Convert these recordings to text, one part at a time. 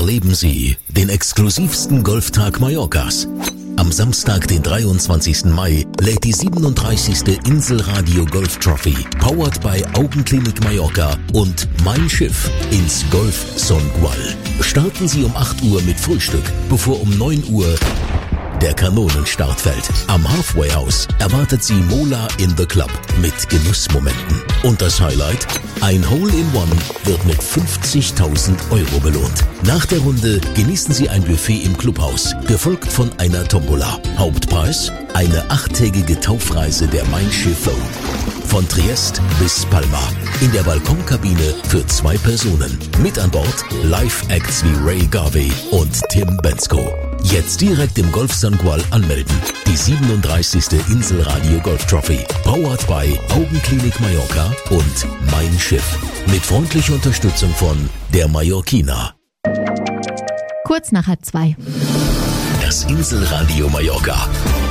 Erleben Sie den exklusivsten Golftag Mallorcas. Am Samstag, den 23. Mai, lädt die 37. Inselradio Golf Trophy, powered by Augenklinik Mallorca und Mein Schiff ins Golf Son Gual. Starten Sie um 8 Uhr mit Frühstück, bevor um 9 Uhr der Kanonenstart fällt. Am Halfway House erwartet Sie Mola in the Club mit Genussmomenten. Und das Highlight? Ein Hole-in-One wird mit 50.000 Euro belohnt. Nach der Runde genießen Sie ein Buffet im Clubhaus, gefolgt von einer Tombola. Hauptpreis? Eine 8-tägige Taufreise der Mein Schiff Zone. Von Triest bis Palma. In der Balkonkabine für 2 Personen. Mit an Bord Live-Acts wie Ray Garvey und Tim Bensko. Jetzt direkt im Golf Son Gual anmelden. Die 37. Inselradio Golf Trophy. Powered by Augenklinik Mallorca und Mein Schiff. Mit freundlicher Unterstützung von der Mallorquina. Kurz nach 2:30. Das Inselradio Mallorca.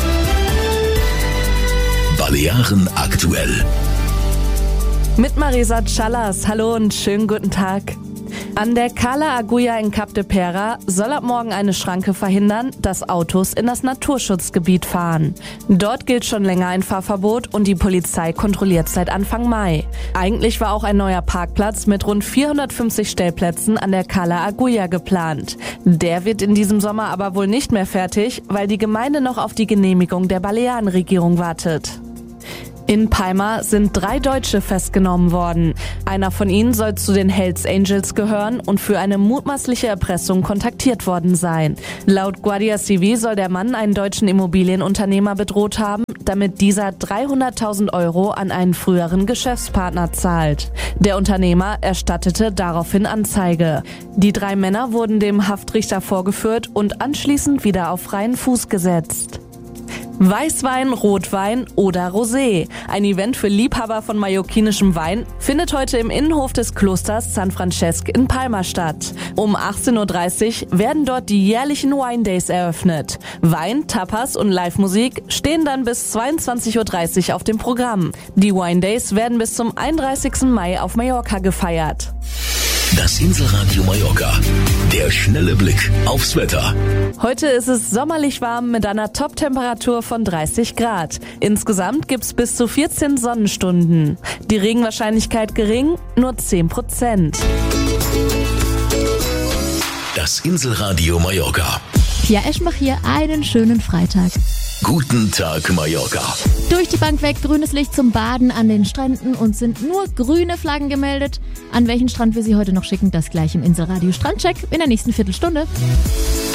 Balearen aktuell. Mit Marisa Callas. Hallo und schönen guten Tag. An der Cala Agulla in Cap de Pera soll ab morgen eine Schranke verhindern, dass Autos in das Naturschutzgebiet fahren. Dort gilt schon länger ein Fahrverbot und die Polizei kontrolliert seit Anfang Mai. Eigentlich war auch ein neuer Parkplatz mit rund 450 Stellplätzen an der Cala Agulla geplant. Der wird in diesem Sommer aber wohl nicht mehr fertig, weil die Gemeinde noch auf die Genehmigung der Balearenregierung wartet. In Palma sind 3 Deutsche festgenommen worden. Einer von ihnen soll zu den Hells Angels gehören und für eine mutmaßliche Erpressung kontaktiert worden sein. Laut Guardia Civil soll der Mann einen deutschen Immobilienunternehmer bedroht haben, damit dieser 300.000 Euro an einen früheren Geschäftspartner zahlt. Der Unternehmer erstattete daraufhin Anzeige. Die 3 Männer wurden dem Haftrichter vorgeführt und anschließend wieder auf freien Fuß gesetzt. Weißwein, Rotwein oder Rosé. Ein Event für Liebhaber von mallorquinischem Wein findet heute im Innenhof des Klosters San Francesc in Palma statt. Um 18.30 Uhr werden dort die jährlichen Wine Days eröffnet. Wein, Tapas und Live-Musik stehen dann bis 22.30 Uhr auf dem Programm. Die Wine Days werden bis zum 31. Mai auf Mallorca gefeiert. Das Inselradio Mallorca. Der schnelle Blick aufs Wetter. Heute ist es sommerlich warm mit einer Top-Temperatur von 30 Grad. Insgesamt gibt's bis zu 14 Sonnenstunden. Die Regenwahrscheinlichkeit gering, nur 10%. Das Inselradio Mallorca. Pia Eschenbach hier, einen schönen Freitag. Guten Tag, Mallorca. Durch die Bank weg, grünes Licht zum Baden an den Stränden und sind nur grüne Flaggen gemeldet. An welchen Strand wir Sie heute noch schicken, das gleich im Inselradio Strandcheck in der nächsten Viertelstunde.